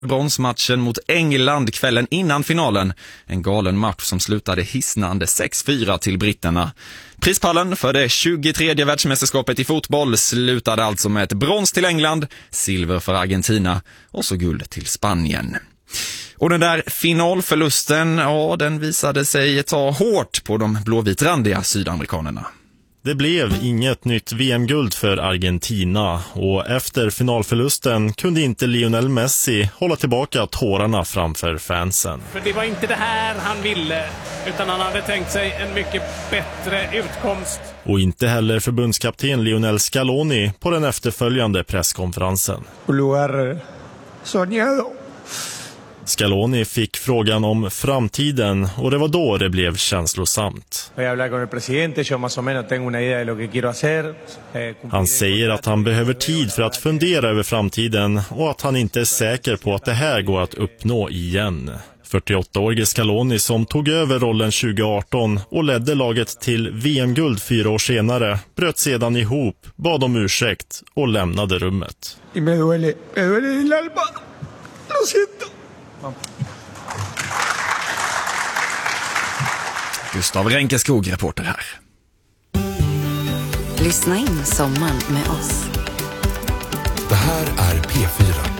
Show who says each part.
Speaker 1: Bronsmatchen mot England kvällen innan finalen. En galen match som slutade hisnande 6-4 till britterna. Prispallen för det 23:e världsmästerskapet i fotboll slutade alltså med ett brons till England, silver för Argentina och så guld till Spanien. Och den där finalförlusten, ja, den visade sig ta hårt på de blåvitrandiga sydamerikanerna.
Speaker 2: Det blev inget nytt VM-guld för Argentina och efter finalförlusten kunde inte Lionel Messi hålla tillbaka tårarna framför fansen.
Speaker 3: För det var inte det här han ville, utan han hade tänkt sig en mycket bättre utkomst.
Speaker 2: Och inte heller förbundskapten Lionel Scaloni på den efterföljande presskonferensen.
Speaker 4: Lugar soñado.
Speaker 2: Scaloni fick frågan om framtiden och det var då det blev känslosamt. Han säger att han behöver tid för att fundera över framtiden och att han inte är säker på att det här går att uppnå igen. 48-årige Scaloni som tog över rollen 2018 och ledde laget till VM-guld 4 år senare bröt sedan ihop, bad om ursäkt och lämnade rummet.
Speaker 4: Me duele el alma. Lo siento.
Speaker 1: Gustav Renkeskog, reporter här.
Speaker 5: Lyssna in sommaren med oss.
Speaker 6: Det här är P4.